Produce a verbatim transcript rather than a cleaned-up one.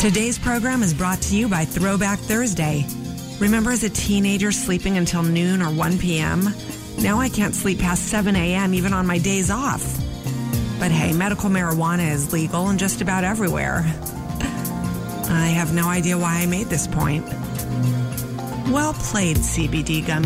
Today's program is brought to you by Throwback Thursday. Remember as a teenager sleeping until noon or one p.m.? Now I can't sleep past seven a.m. even on my days off. But hey, medical marijuana is legal and just about everywhere. I have no idea why I made this point. Well played, C B D gummy.